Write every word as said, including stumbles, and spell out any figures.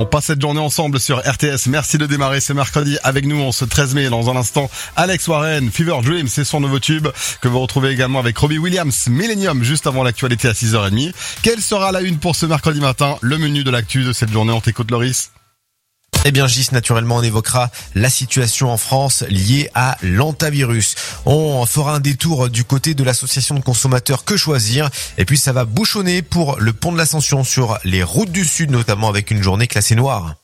On passe cette journée ensemble sur R T S. Merci de démarrer ce mercredi avec nous en ce treize mai. Dans un instant, Alex Warren, Fever Dream, c'est son nouveau tube que vous retrouvez également avec Robbie Williams, Millennium, juste avant l'actualité à six heures trente. Quelle sera la une pour ce mercredi matin? Le menu de l'actu de cette journée, on t'écoute Loris. Eh bien Gis, naturellement on évoquera la situation en France liée à l'hantavirus. On fera un détour du côté de l'association de consommateurs Que Choisir. Et puis ça va bouchonner pour le pont de l'Ascension sur les routes du Sud, notamment avec une journée classée noire.